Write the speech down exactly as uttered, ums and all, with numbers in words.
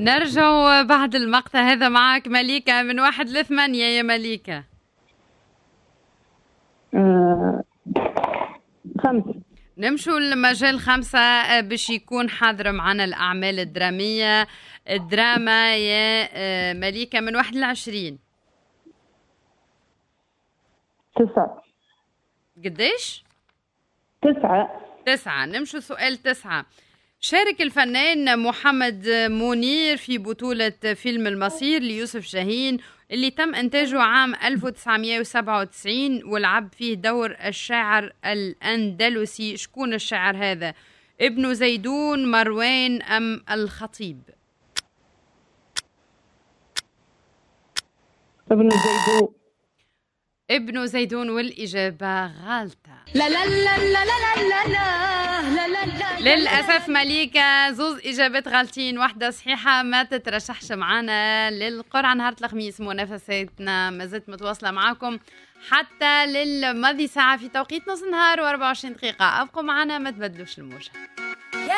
نرجع بعد المقطع هذا معك مليكة من واحد لثمانية يا مليكة. آه، خمسة. نمشوا لمجال خمسة باش يكون حاضر معنا الأعمال الدرامية. الدراما يا مليكة من واحد لعشرين. تسعة. قديش؟ تسعة. تسعة. نمشوا سؤال تسعة. شارك الفنان محمد منير في بطولة فيلم المصير ليوسف شاهين اللي تم إنتاجه عام ألف وتسعمائة وسبعة وتسعين ولعب فيه دور الشاعر الأندلسي. شكون الشاعر هذا؟ ابن زيدون، مروان، أم الخطيب؟ ابن زيدون. ابن زيدون والإجابة غلطة. لا لا لا لا لا لا لا لا لا. للأسف مليكة زوز إجابات غلطين، واحدة صحيحة ما تترشحش معنا للقرعة نهار الخميس. منافساتنا ما زلت متواصلة معكم حتى للماضي ساعة في توقيت نص نهار وأربعة وعشرين دقيقة. أبقوا معنا ما تبدلوش الموجة.